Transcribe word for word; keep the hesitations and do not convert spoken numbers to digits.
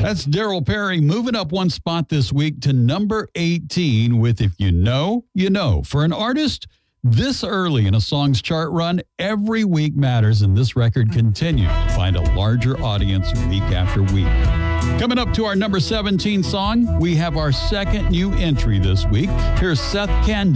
That's Daryl Perry moving up one spot this week to number eighteen with If You Know, You Know. For an artist this early in a song's chart run, every week matters, and this record continues to find a larger audience week after week. Coming up to our number seventeen song, we have our second new entry this week. Here's Seth Candy.